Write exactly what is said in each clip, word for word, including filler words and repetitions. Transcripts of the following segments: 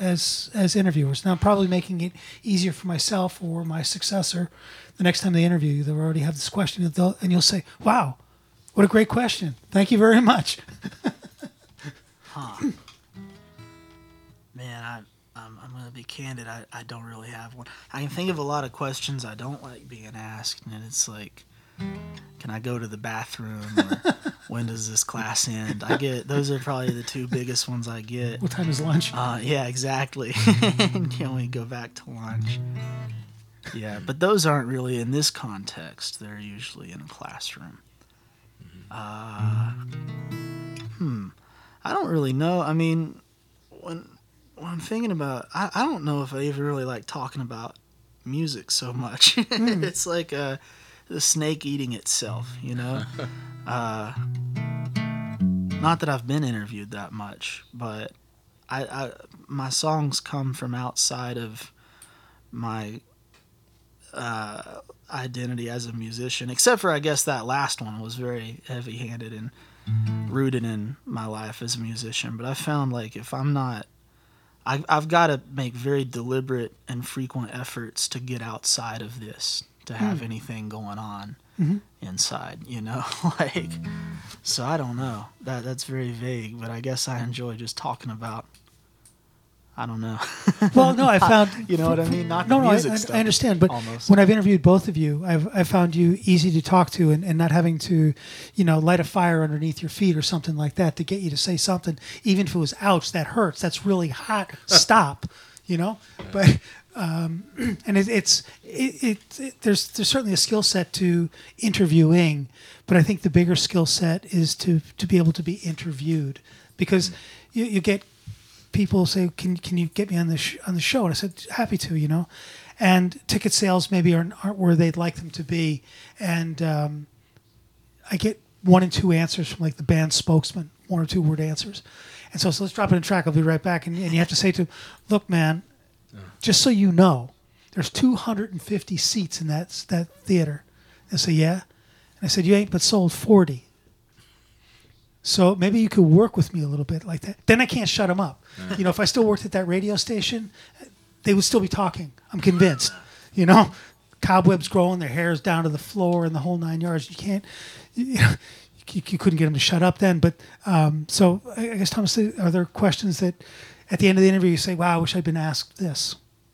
as as interviewers. Now I'm probably making it easier for myself or my successor. The next time they interview you, they'll already have this question, and, they'll, and you'll say, "Wow, what a great question! Thank you very much." Huh. Man, I, I'm, I'm going to be candid. I, I don't really have one. I can think of a lot of questions I don't like being asked, and it's like, can I go to the bathroom? Or when does this class end? I get those are probably the two biggest ones I get. What time is lunch? Uh, yeah, exactly. Can we go back to lunch? Yeah, but those aren't really in this context. They're usually in a classroom. Uh, hmm. I don't really know. I mean, when when I'm thinking about, I, I don't know if I even really like talking about music so much. Mm. It's like a, the snake eating itself, you know? uh, not that I've been interviewed that much, but I, I my songs come from outside of my uh, identity as a musician, except for, I guess, that last one was very heavy-handed and rooted in my life as a musician. But I found, like, if I'm not, I, I've got to make very deliberate and frequent efforts to get outside of this, to have mm. anything going on mm-hmm. inside, you know? Like, so I don't know. That That's very vague, but I guess I enjoy just talking about, I don't know. Well, no, I found... you know what I mean? Not no, the no, music I, stuff. I understand, but almost. When I've interviewed both of you, I've I found you easy to talk to and, and not having to, you know, light a fire underneath your feet or something like that to get you to say something, even if it was, ouch, that hurts, that's really hot, stop, you know? But, um, and it, it's, it, it, it, there's, there's certainly a skill set to interviewing, but I think the bigger skill set is to, to be able to be interviewed, because you, you get people say, "Can can you get me on the sh- on the show?" And I said, "Happy to," you know. And ticket sales maybe aren't, aren't where they'd like them to be, and um, I get one and two answers from like the band spokesman, one or two word answers. And so, so let's drop it in track. I'll be right back. And, and you have to say to, "Look, man, just so you know, there's two hundred fifty seats in that that theater." They say, "Yeah," and I said, "You ain't but sold forty. So maybe you could work with me a little bit like that." Then I can't shut them up. Uh-huh. You know, if I still worked at that radio station, they would still be talking. I'm convinced. You know, cobwebs growing, their hair's down to the floor, and the whole nine yards. You can't, you know, you, you couldn't get them to shut up then. But um, so I guess, Thomas, are there questions that at the end of the interview you say, "Wow, I wish I'd been asked this"?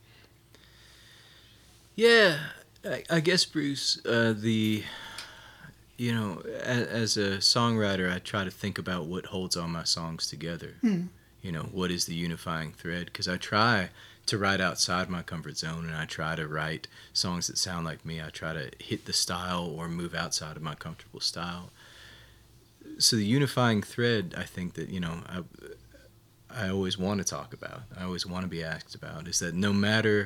Yeah, I, I guess, Bruce, uh, the... You know, as, as a songwriter, I try to think about what holds all my songs together. Mm. You know, what is the unifying thread? Because I try to write outside my comfort zone, and I try to write songs that sound like me. I try to hit the style or move outside of my comfortable style. So the unifying thread, I think that, you know, I, I always want to talk about, I always want to be asked about, is that no matter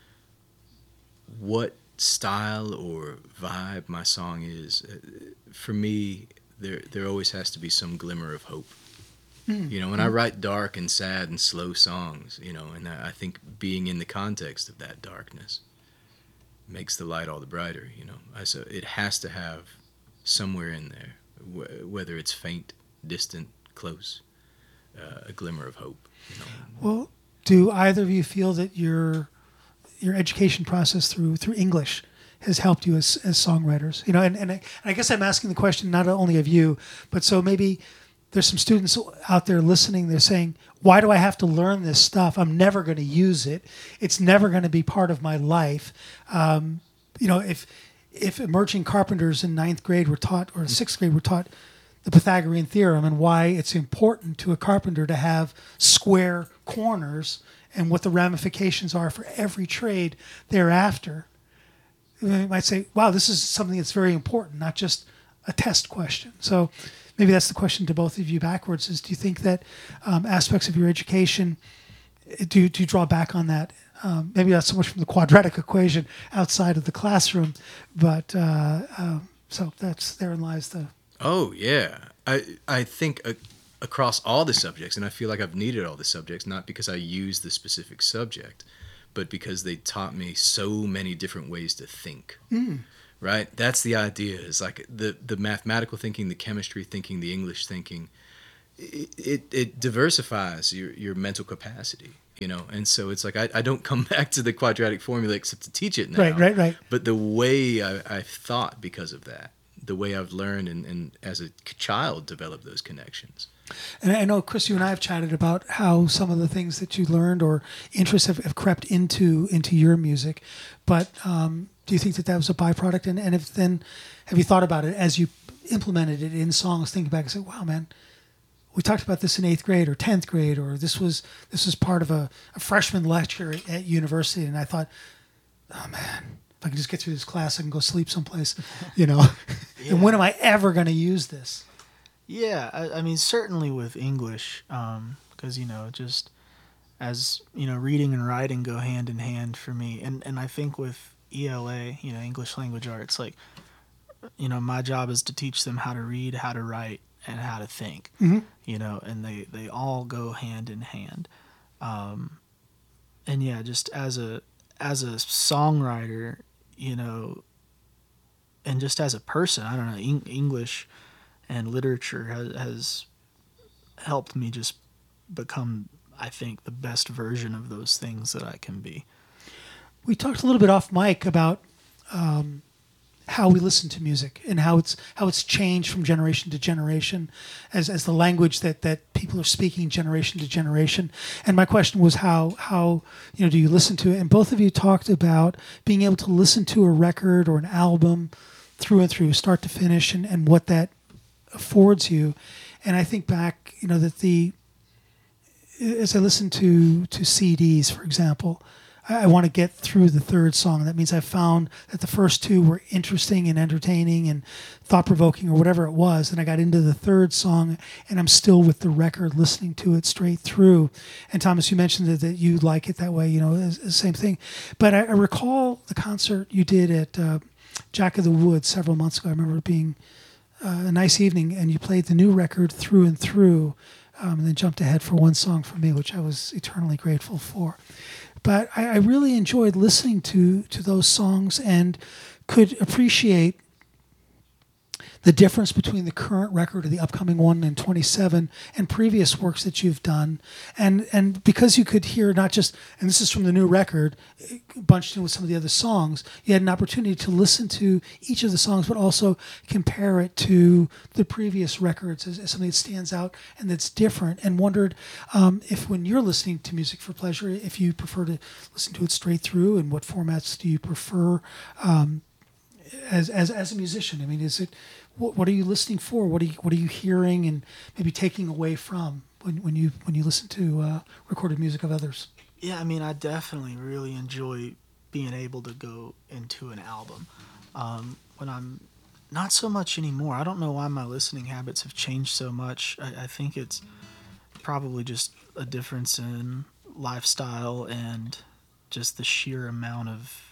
what style or vibe my song is, for me there there always has to be some glimmer of hope. Mm. You know, when mm. I write dark and sad and slow songs, you know, and I think being in the context of that darkness makes the light all the brighter, you know. I, so it has to have somewhere in there, wh- whether it's faint, distant, close, uh, a glimmer of hope, you know. Well, do either of you feel that your your education process through through English has helped you as as songwriters? You know, and, and, I, and I guess I'm asking the question not only of you, but so maybe there's some students out there listening, they're saying, "Why do I have to learn this stuff? I'm never going to use it. It's never going to be part of my life." Um, you know, if if emerging carpenters in ninth grade were taught, or sixth grade were taught the Pythagorean theorem and why it's important to a carpenter to have square corners and what the ramifications are for every trade thereafter, you might say, wow, this is something that's very important, not just a test question. So maybe that's the question to both of you backwards, is do you think that um, aspects of your education, do, do you draw back on that? Um, maybe not so much from the quadratic equation outside of the classroom, but uh, uh, so that's, therein lies the... Oh, yeah. I, I think... Uh, across all the subjects, and I feel like I've needed all the subjects, not because I used the specific subject, but because they taught me so many different ways to think. Mm. Right? That's the idea. Is like the, the mathematical thinking, the chemistry thinking, the English thinking. It, it, it diversifies your, your mental capacity. you know, and so it's like I, I don't come back to the quadratic formula except to teach it now. Right, right, right. But the way I, I thought because of that, the way I've learned and, and as a child developed those connections. And I know, Chris, you and I have chatted about how some of the things that you learned or interests have, have crept into into your music. But um, do you think that that was a byproduct? And, and if then, have you thought about it as you implemented it in songs, thinking back and say, wow, man, we talked about this in eighth grade or tenth grade, or this was this was part of a, a freshman lecture at, at university. And I thought, oh, man, if I can just get through this class, I can go sleep someplace, you know. Yeah. And when am I ever going to use this? Yeah, I, I mean, certainly with English, because, you know, just as, you know, reading and writing go hand in hand for me. And, and I think with E L A, you know, English Language Arts, like, you know, my job is to teach them how to read, how to write, and how to think, Mm-hmm. you know, and they, they all go hand in hand. Um, and, yeah, just as a as a songwriter, you know, and just as a person, I don't know, Eng- English and literature has, has helped me just become, I think, the best version of those things that I can be. We talked a little bit off mic about um, how we listen to music and how it's how it's changed from generation to generation as as the language that, that people are speaking generation to generation. And my question was how how you know do you listen to it? And both of you talked about being able to listen to a record or an album through and through, start to finish, and, and what that affords you. And I think back, you know, that the as I listen to to C Ds, for example, I, I want to get through the third song. That means I found that the first two were interesting and entertaining and thought-provoking or whatever it was, and I got into the third song, and I'm still with the record, listening to it straight through. And Thomas, you mentioned that, that you like it that way, you know, it's the same thing. But I, I recall the concert you did at uh, Jack of the Woods several months ago. I remember it being Uh, a nice evening, and you played the new record through and through, um, and then jumped ahead for one song for me, which I was eternally grateful for. But I, I really enjoyed listening to to those songs and could appreciate the difference between the current record or the upcoming one in twenty-seven and previous works that you've done. And and because you could hear not just, and this is from the new record, bunched in with some of the other songs, you had an opportunity to listen to each of the songs, but also compare it to the previous records as, as something that stands out and that's different, and wondered um, if when you're listening to music for pleasure, if you prefer to listen to it straight through, and what formats do you prefer um, as, as, as a musician? I mean, is it, What, what are you listening for? What are you What are you hearing and maybe taking away from when, when you when you listen to uh, recorded music of others? Yeah, I mean, I definitely really enjoy being able to go into an album. Um, when I'm not so much anymore. I don't know why my listening habits have changed so much. I, I think it's probably just a difference in lifestyle and just the sheer amount of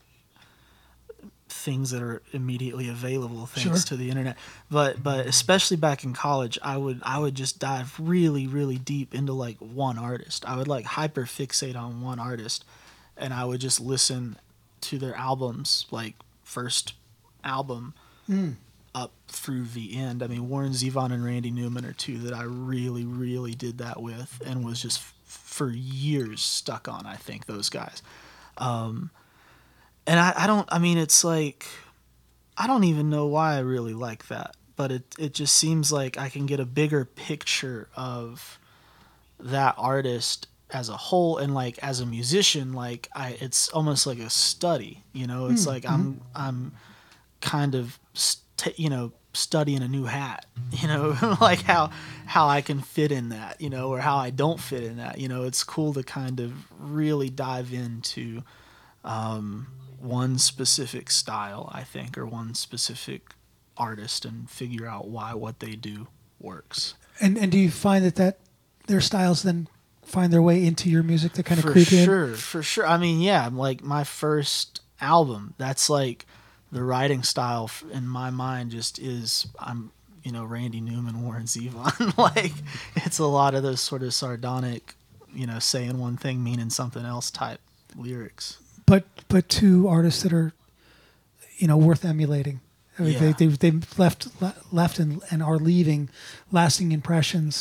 things that are immediately available thanks Sure. to the internet. But but especially back in college, I would I would just dive really really deep into like one artist. I would like hyper fixate on one artist, and I would just listen to their albums, like first album Mm. up through the end. I mean, Warren Zevon and Randy Newman are two that I really really did that with, and was just f- for years stuck on. I think those guys. Um, And I, I don't, I mean, it's like, I don't even know why I really like that, but it, it just seems like I can get a bigger picture of that artist as a whole. And like, as a musician, like I, it's almost like a study, you know, it's Mm, like I'm, I'm kind of, st- you know, studying a new hat, you know, like how, how I can fit in that, you know, or how I don't fit in that, you know. It's cool to kind of really dive into, um, one specific style, I think, or one specific artist, and figure out why what they do works. And and do you find that, that their styles then find their way into your music to kind of For creep in? sure, for sure. I mean, yeah, like my first album, that's like the writing style f- in my mind just is, I'm, you know, Randy Newman, Warren Zevon. Like, it's a lot of those sort of sardonic, you know, saying one thing, meaning something else type lyrics. But but two artists that are, you know, worth emulating. I mean, Yeah. they, they they've left le- left and, and are leaving lasting impressions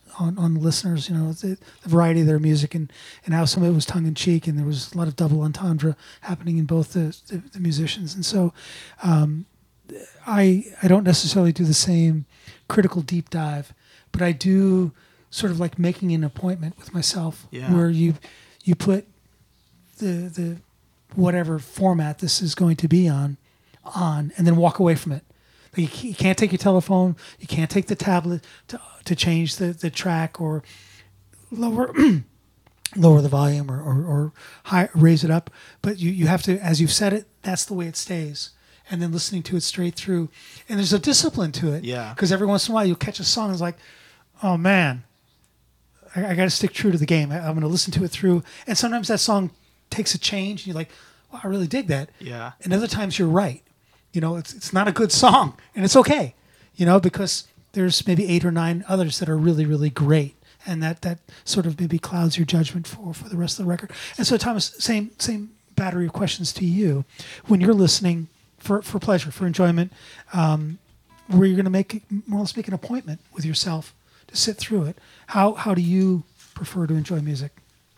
on, on listeners, you know, the, the variety of their music and, and how some of it was tongue in cheek, and there was a lot of double entendre happening in both the, the, the musicians. And so, um, I I don't necessarily do the same critical deep dive, but I do sort of like making an appointment with myself, Yeah. where you you put the the whatever format this is going to be on on, and then walk away from it. Like you, you can't take your telephone, you can't take the tablet to to change the, the track or lower lower the volume or or, or high, raise it up. But you, you have to, as you've said it, that's the way it stays. And then listening to it straight through, and there's a discipline to it. Yeah. Because every once in a while you'll catch a song and it's like, oh man, I, I got to stick true to the game. I, I'm going to listen to it through. And sometimes that song takes a change, and you're like, wow, I really dig that. Yeah. And other times you're right. You know, it's it's not a good song, and it's okay. You know, because there's maybe eight or nine others that are really, really great, and that, that sort of maybe clouds your judgment for, for the rest of the record. And so, Thomas, same same battery of questions to you. When you're listening for, for pleasure, for enjoyment, um, where you're going to make more or less make an appointment with yourself to sit through it, how how do you prefer to enjoy music?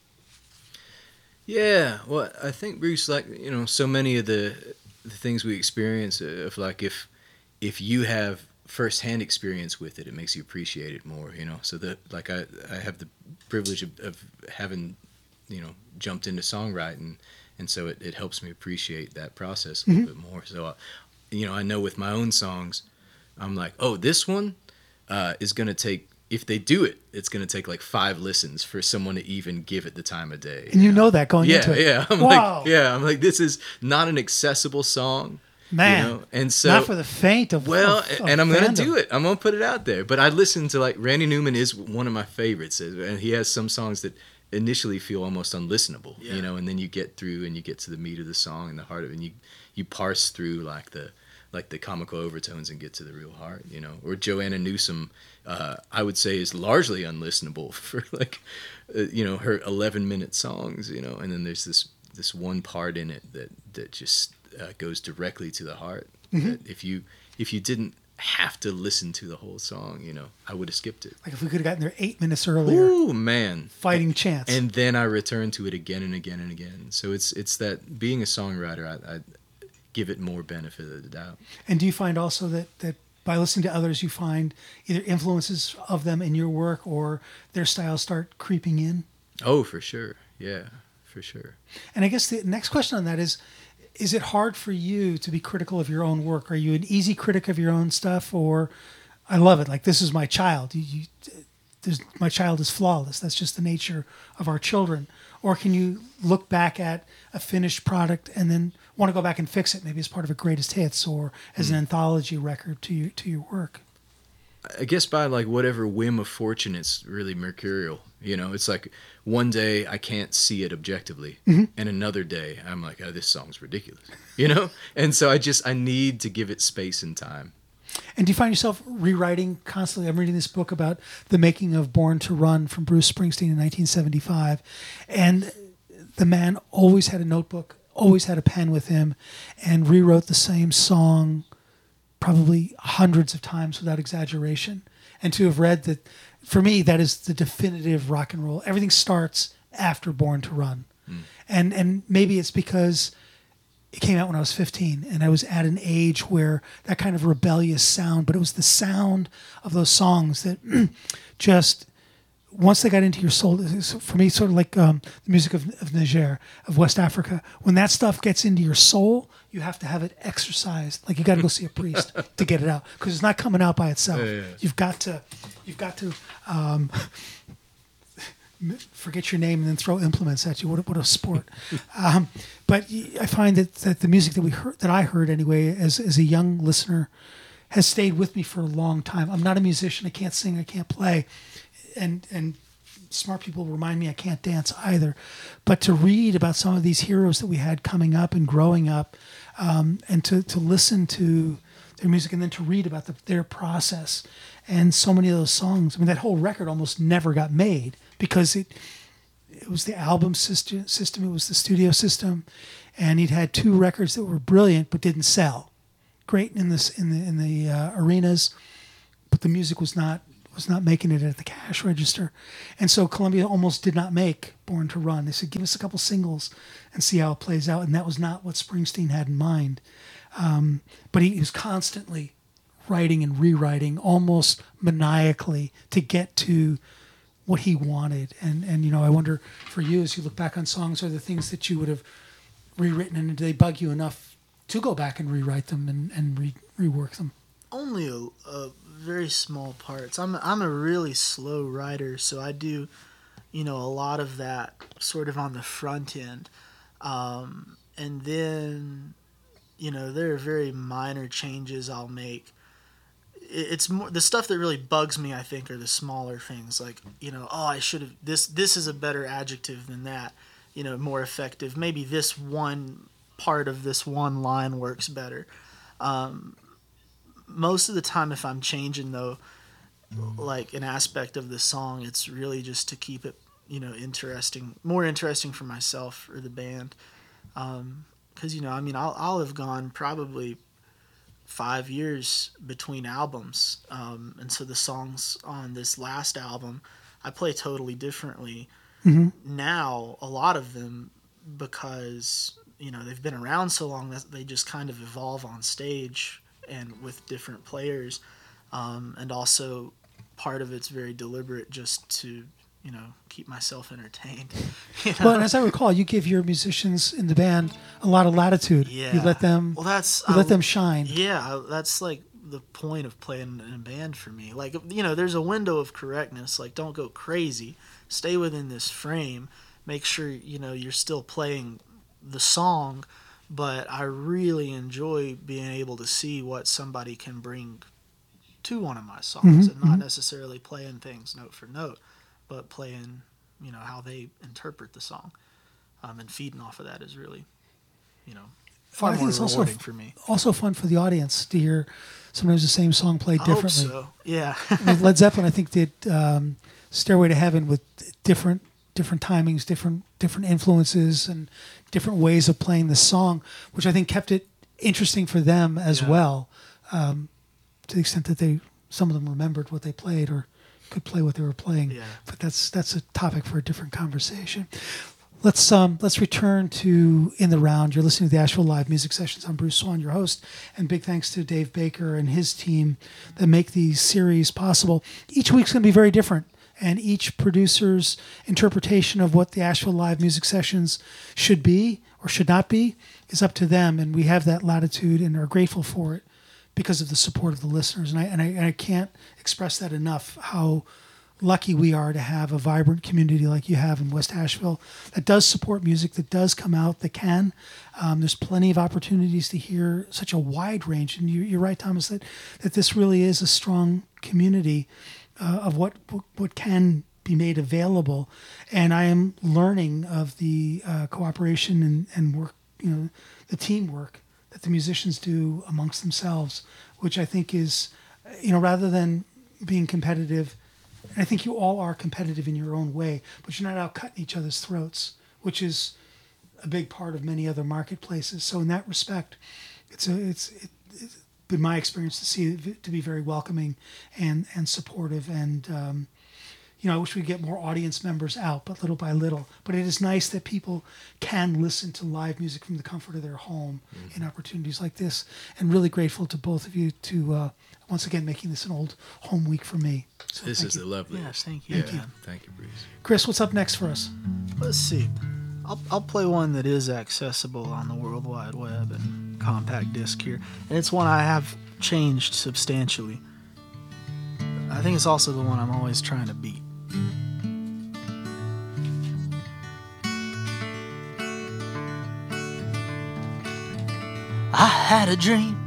Yeah, well, I think, Bruce, like, you know, so many of the the things we experience, of like if if you have firsthand experience with it, it makes you appreciate it more, you know. So that, like, I I have the privilege of, of having, you know, jumped into songwriting, and so it, it helps me appreciate that process a little mm-hmm. bit more. So, I, you know, I know with my own songs, I'm like, oh, this one uh, is gonna take. If they do it, it's going to take like five listens for someone to even give it the time of day. And you know that going yeah, into it. Yeah, I'm wow. like, yeah, I'm like, this is not an accessible song. Man, you know? And so, not for the faint of well, of, of and I'm going to fandom. do it. I'm going to put it out there. But I listen to, like, Randy Newman is one of my favorites. And he has some songs that initially feel almost unlistenable, yeah. you know, and then you get through and you get to the meat of the song and the heart of it, and you, you parse through, like, the like the comical overtones and get to the real heart, you know. Or Joanna Newsom, uh, I would say, is largely unlistenable for, like, uh, you know, her eleven minute songs, you know. And then there's this this one part in it that that just uh, goes directly to the heart. Mm-hmm. That if you if you didn't have to listen to the whole song, you know, I would have skipped it. Like if we could have gotten there eight minutes earlier. Ooh, man, fighting and, chance. And then I return to it again and again and again. So it's it's that being a songwriter, I. I give it more benefit of the doubt. And do you find also that, that by listening to others, you find either influences of them in your work or their styles start creeping in? Oh, for sure. Yeah, for sure. And I guess the next question on that is, is it hard for you to be critical of your own work? Are you an easy critic of your own stuff, or I love it, like this is my child. You, you, there's, my child is flawless. That's just the nature of our children. Or can you look back at a finished product and then want to go back and fix it, maybe as part of a greatest hits or as mm. an anthology record to you, to your work? I guess by, like, whatever whim of fortune, it's really mercurial. You know, it's like one day I can't see it objectively, mm-hmm. and another day I'm like, oh, this song's ridiculous. You know? And so I just, I need to give it space and time. And do you find yourself rewriting constantly? I'm reading this book about the making of Born to Run from Bruce Springsteen in nineteen seventy-five. And the man always had a notebook, always had a pen with him, and rewrote the same song probably hundreds of times without exaggeration. And to have read that, for me, that is the definitive rock and roll. Everything starts after Born to Run. Mm. And and maybe it's because it came out when I was fifteen, and I was at an age where that kind of rebellious sound, but it was the sound of those songs that just, once they got into your soul, for me, sort of like um, the music of, of Niger, of West Africa, when that stuff gets into your soul, you have to have it exercised. Like you got to go see a priest to get it out, because it's not coming out by itself. Yeah, yeah. You've got to, you've got to um, forget your name and then throw implements at you. What a, what a sport! um, but I find that, that the music that we heard, that I heard anyway, as as a young listener, has stayed with me for a long time. I'm not a musician. I can't sing. I can't play. And and smart people remind me I can't dance either. But to read about some of these heroes that we had coming up and growing up, um, and to, to listen to their music and then to read about the, their process, and so many of those songs. I mean, that whole record almost never got made because it it was the album system, system, it was the studio system, and he'd had two records that were brilliant but didn't sell. Great in this in the in the uh, arenas, but the music was not was not making it at the cash register. And so Columbia almost did not make Born to Run. They said, give us a couple singles and see how it plays out. And that was not what Springsteen had in mind. Um, but he, he was constantly writing and rewriting almost maniacally to get to what he wanted. And, and you know, I wonder for you, as you look back on songs, are the things that you would have rewritten, and do they bug you enough to go back and rewrite them and, and re- rework them? Only a, a very small parts. I'm I'm a really slow writer, so I do, you know, a lot of that sort of on the front end, um, and then, you know, there are very minor changes I'll make. It's more the stuff that really bugs me, I think, are the smaller things, like, you know, oh, I should have this. This is a better adjective than that. You know, more effective. Maybe this one part of this one line works better. Um, most of the time, if I'm changing, though, like an aspect of the song, it's really just to keep it, you know, interesting, more interesting for myself or the band. Um, 'cause, you know, I mean, I'll, I'll have gone probably five years between albums. Um, and so the songs on this last album, I play totally differently mm-hmm. now, a lot of them, because, you know, they've been around so long that they just kind of evolve on stage and with different players. Um, and also part of it's very deliberate just to, you know, keep myself entertained. You know? Well, and as I recall, you give your musicians in the band a lot of latitude. Yeah. You let them, well, that's, you let I, them shine. Yeah, that's like the point of playing in a band for me. Like, you know, there's a window of correctness. Like, don't go crazy. Stay within this frame. Make sure, you know, you're still playing the song, but I really enjoy being able to see what somebody can bring to one of my songs, mm-hmm, and not mm-hmm. necessarily playing things note for note, but playing, you know, how they interpret the song, um, and feeding off of that is really, you know, far well, more it's rewarding also, for me. Also fun for the audience to hear sometimes the same song played differently. I hope so. Yeah. Led Zeppelin, I think, did um, "Stairway to Heaven" with different different timings, different different influences, and different ways of playing the song, which I think kept it interesting for them as yeah. well. Um, to the extent that they, some of them remembered what they played or could play what they were playing. Yeah. But that's that's a topic for a different conversation. Let's um let's return to In the Round. You're listening to the Asheville Live Music Sessions. I'm Bruce Swan, your host, and big thanks to Dave Baker and his team that make these series possible. Each week's going to be very different, and each producer's interpretation of what the Asheville Live Music Sessions should be or should not be is up to them, and we have that latitude and are grateful for it because of the support of the listeners. And I, and I and I can't express that enough, how lucky we are to have a vibrant community like you have in West Asheville that does support music, that does come out, that can. Um, there's plenty of opportunities to hear such a wide range. And you, you're right, Thomas, that, that this really is a strong community uh, of what, what what can be made available. And I am learning of the uh, cooperation and, and work, you know, the teamwork that the musicians do amongst themselves, which I think is, you know, rather than being competitive, and I think you all are competitive in your own way, but you're not out cutting each other's throats, which is a big part of many other marketplaces. So in that respect, it's a, it's, it, it's been my experience to see it to be very welcoming and, and supportive. And, um, you know, I wish we'd get more audience members out, but little by little. But it is nice that people can listen to live music from the comfort of their home mm-hmm. in opportunities like this. And really grateful to both of you to, uh, once again, making this an old home week for me. So this is you. the loveliest. Yes, thank you. Thank yeah, you. Thank you, Bruce. Chris, what's up next for us? Let's see. I'll, I'll play one that is accessible on the World Wide Web and compact disc here. And it's one I have changed substantially. I think it's also the one I'm always trying to beat. I had a dream